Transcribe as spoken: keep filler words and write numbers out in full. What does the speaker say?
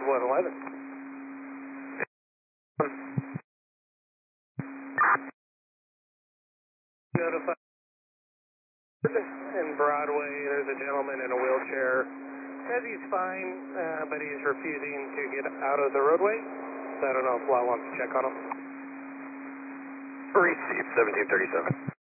one eleven. Notify. In Broadway, there's a gentleman in a wheelchair. Says he's fine, uh, but he's refusing to get out of the roadway. So I don't know if Law wants to check on him. Receive seventeen thirty-seven.